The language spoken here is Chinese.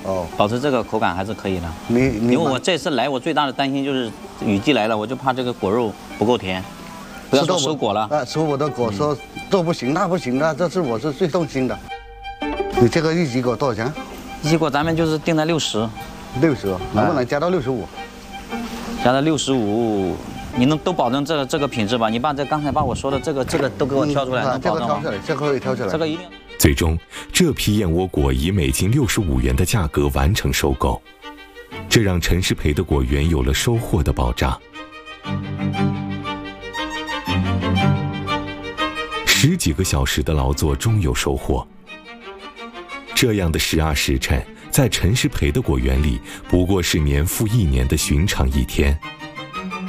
哦， 保持这个口感还是可以的。 你因为我这次来，我最大的担心就是雨季来了，我就怕这个果肉不够甜，不要说收果了。 收我的果说这不行那不行的，这是我是最动心的。你这个一级果多少钱？ 一级果咱们就是定在60， 能不能加到65？ 加到65。你能都保证这个品质吧？你把刚才把我说的这个都给我挑出来，能保证吗？ 这个可以挑出来， 这个一定。 最终，这批燕窝果以每斤65元的价格完成收购，这让陈世培的果园有了收获的保障。10几个小时的劳作终有收获。这样的12时辰，在陈世培的果园里，不过是年复一年的寻常一天。